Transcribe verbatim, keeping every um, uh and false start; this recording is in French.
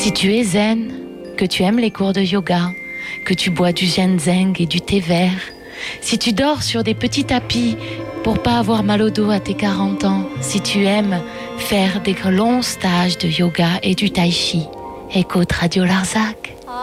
Si tu es zen, que tu aimes les cours de yoga, que tu bois du ginseng et du thé vert, si tu dors sur des petits tapis pour pas avoir mal au dos à tes quarante ans, si tu aimes faire des longs stages de yoga et du tai chi, écoute Radio Larzac.